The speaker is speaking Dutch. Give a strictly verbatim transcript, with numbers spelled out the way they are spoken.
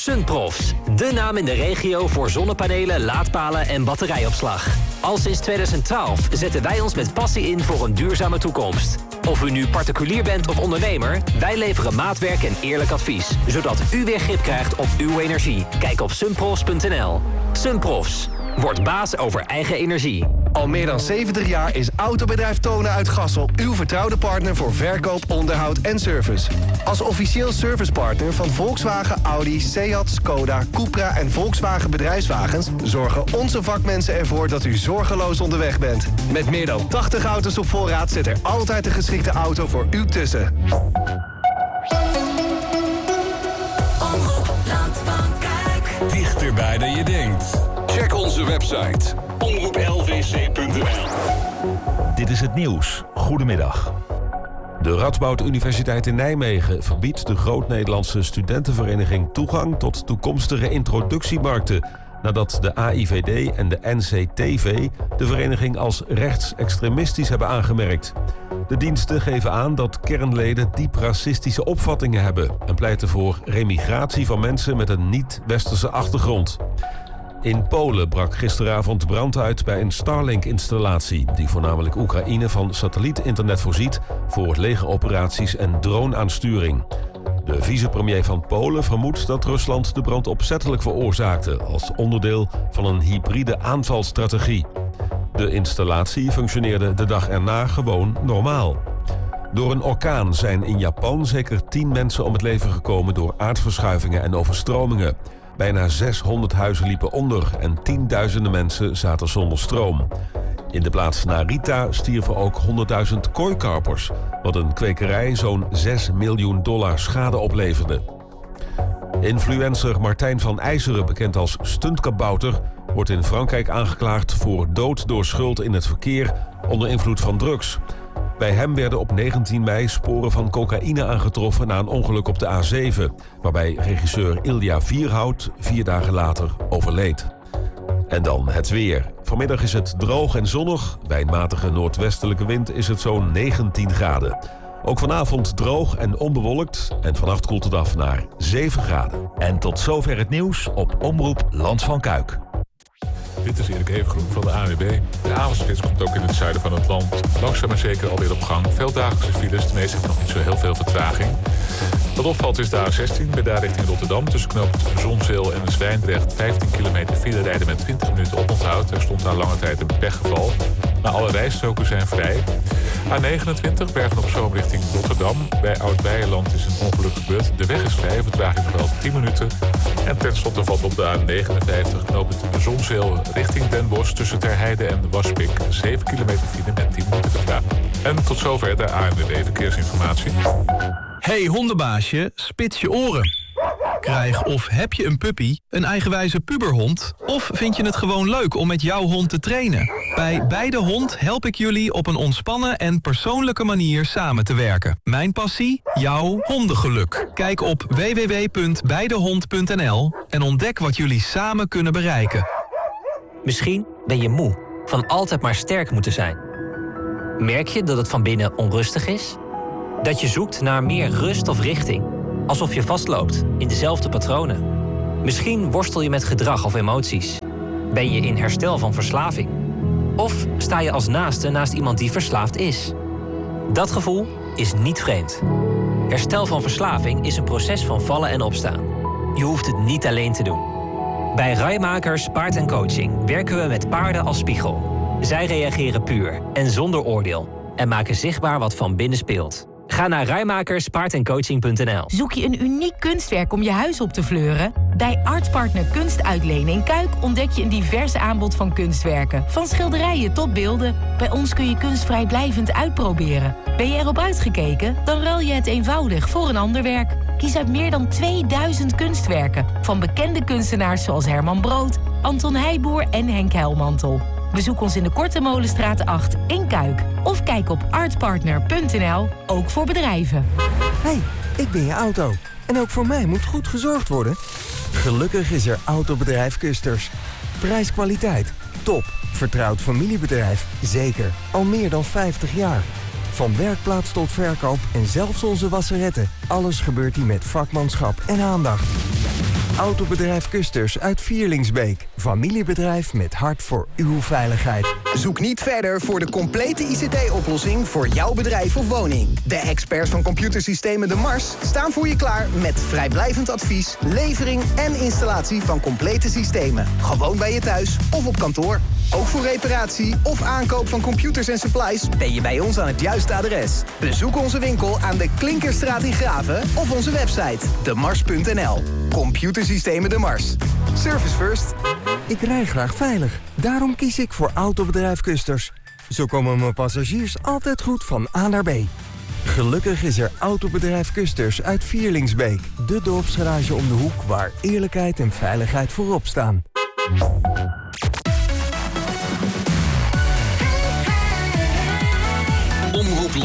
Sunprofs, de naam in de regio voor zonnepanelen, laadpalen en batterijopslag. Al sinds tweeduizend twaalf zetten wij ons met passie in voor een duurzame toekomst. Of u nu particulier bent of ondernemer, wij leveren maatwerk en eerlijk advies, zodat u weer grip krijgt op uw energie. Kijk op sunprofs punt n l. Sunprofs, word baas over eigen energie. Al meer dan zeventig jaar is Autobedrijf Tonen uit Gassel uw vertrouwde partner voor verkoop, onderhoud en service. Als officieel servicepartner van Volkswagen, Audi, Seat, Skoda, Cupra en Volkswagen Bedrijfswagens zorgen onze vakmensen ervoor dat u zorgeloos onderweg bent. Met meer dan tachtig auto's op voorraad zit er altijd de geschikte auto voor u tussen. Omroep Land van Kuik. Dichterbij dan je denkt. Check onze website omroep l v c punt n l. Dit is het nieuws. Goedemiddag. De Radboud Universiteit in Nijmegen verbiedt de Groot-Nederlandse studentenvereniging toegang tot toekomstige introductiemarkten, nadat de A I V D en de N C T V de vereniging als rechtsextremistisch hebben aangemerkt. De diensten geven aan dat kernleden diep racistische opvattingen hebben en pleiten voor remigratie van mensen met een niet-westerse achtergrond. In Polen brak gisteravond brand uit bij een Starlink-installatie die voornamelijk Oekraïne van satellietinternet voorziet voor legeroperaties en drone-aansturing. De vicepremier van Polen vermoedt dat Rusland de brand opzettelijk veroorzaakte als onderdeel van een hybride aanvalsstrategie. De installatie functioneerde de dag erna gewoon normaal. Door een orkaan zijn in Japan zeker tien mensen om het leven gekomen door aardverschuivingen en overstromingen. Bijna zeshonderd huizen liepen onder en tienduizenden mensen zaten zonder stroom. In de plaats Narita stierven ook honderdduizend kooikarpers, wat een kwekerij zo'n zes miljoen dollar schade opleverde. Influencer Martijn van IJzeren, bekend als stuntkabouter, wordt in Frankrijk aangeklaagd voor dood door schuld in het verkeer onder invloed van drugs. Bij hem werden op negentien mei sporen van cocaïne aangetroffen na een ongeluk op de A zeven... waarbij regisseur Ilja Vierhout vier dagen later overleed. En dan het weer. Vanmiddag is het droog en zonnig. Bij een matige noordwestelijke wind is het zo'n negentien graden. Ook vanavond droog en onbewolkt en vannacht koelt het af naar zeven graden. En tot zover het nieuws op Omroep Land van Kuik. Dit is Erik Evengroen van de A N W B. De avondspits komt ook in het zuiden van het land. Langzaam maar zeker alweer op gang. Veel dagelijkse files, de meeste hebben nog niet zo heel veel vertraging. Wat opvalt is de A zestien, bij daar richting Rotterdam. Tussen knooppunt Zonzeel en Zwijndrecht vijftien kilometer file rijden met twintig minuten oponthoud. Er stond daar lange tijd een pechgeval. Maar alle rijstroken zijn vrij. A negenentwintig, Bergen op Zoom richting Rotterdam. Bij Oud-Beijerland is een ongeluk gebeurd. De weg is vrij, vertraging nog wel tien minuten. En tenslotte valt op de A negenenvijftig, knooppunt Zonzeel richting Den Bosch tussen Terheide en Waspik. zeven kilometer file met tien minuten vertraging. En tot zover de A N W B Verkeersinformatie. Hey hondenbaasje, spits je oren. Krijg of heb je een puppy, een eigenwijze puberhond... of vind je het gewoon leuk om met jouw hond te trainen? Bij Beide Hond help ik jullie op een ontspannen en persoonlijke manier samen te werken. Mijn passie? Jouw hondengeluk. Kijk op w w w punt beidehond punt n l en ontdek wat jullie samen kunnen bereiken. Misschien ben je moe van altijd maar sterk moeten zijn. Merk je dat het van binnen onrustig is? Dat je zoekt naar meer rust of richting? Alsof je vastloopt in dezelfde patronen. Misschien worstel je met gedrag of emoties. Ben je in herstel van verslaving? Of sta je als naaste naast iemand die verslaafd is? Dat gevoel is niet vreemd. Herstel van verslaving is een proces van vallen en opstaan. Je hoeft het niet alleen te doen. Bij Rijmakers Paard en Coaching werken we met paarden als spiegel. Zij reageren puur en zonder oordeel en maken zichtbaar wat van binnen speelt. Ga naar rijmakers paard en coaching punt n l. Zoek je een uniek kunstwerk om je huis op te fleuren? Bij Artpartner Kunst Uitlenen in Kuik ontdek je een divers aanbod van kunstwerken. Van schilderijen tot beelden. Bij ons kun je kunst vrijblijvend uitproberen. Ben je erop uitgekeken? Dan ruil je het eenvoudig voor een ander werk. Kies uit meer dan tweeduizend kunstwerken. Van bekende kunstenaars zoals Herman Brood, Anton Heijboer en Henk Helmantel. Bezoek ons in de Korte Molenstraat acht in Kuik. Of kijk op artpartner punt n l, ook voor bedrijven. Hey, ik ben je auto. En ook voor mij moet goed gezorgd worden. Gelukkig is er Autobedrijf Kusters. Prijs-kwaliteit, top. Vertrouwd familiebedrijf, zeker. Al meer dan vijftig jaar. Van werkplaats tot verkoop en zelfs onze wasseretten. Alles gebeurt hier met vakmanschap en aandacht. Autobedrijf Kusters uit Vierlingsbeek. Familiebedrijf met hart voor uw veiligheid. Zoek niet verder voor de complete I C T-oplossing voor jouw bedrijf of woning. De experts van Computersystemen De Mars staan voor je klaar met vrijblijvend advies, levering en installatie van complete systemen. Gewoon bij je thuis of op kantoor. Ook voor reparatie of aankoop van computers en supplies ben je bij ons aan het juiste adres. Bezoek onze winkel aan de Klinkerstraat in Graven of onze website demars punt n l. Computersystemen De Mars. Service first. Ik rij graag veilig. Daarom kies ik voor Autobedrijf Kusters. Zo komen mijn passagiers altijd goed van A naar B. Gelukkig is er Autobedrijf Kusters uit Vierlingsbeek. De dorpsgarage om de hoek waar eerlijkheid en veiligheid voorop staan.